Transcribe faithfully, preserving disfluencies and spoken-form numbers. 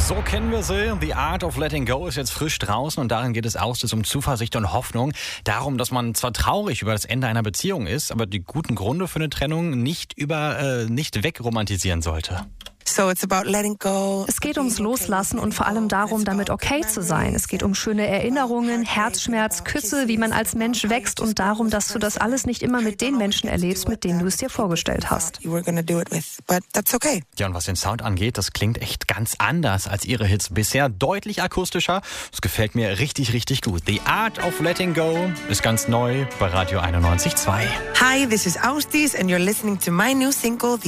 So kennen wir sie. The Art of Letting Go ist jetzt frisch draußen und darin geht es aus, es um Zuversicht und Hoffnung. Darum, dass man zwar traurig über das Ende einer Beziehung ist, aber die guten Gründe für eine Trennung nicht über, äh, nicht wegromantisieren sollte. So it's about letting go. Es geht ums Loslassen und vor allem darum, damit okay zu sein. Es geht um schöne Erinnerungen, Herzschmerz, Küsse, wie man als Mensch wächst und darum, dass du das alles nicht immer mit den Menschen erlebst, mit denen du es dir vorgestellt hast. You were gonna do it with, but that's okay. Ja, und was den Sound angeht, das klingt echt ganz anders als ihre Hits bisher. Deutlich akustischer. Das gefällt mir richtig, richtig gut. The Art of Letting Go ist ganz neu bei Radio einundneunzig Komma zwei. Hi, this is Austis and you're listening to my new single,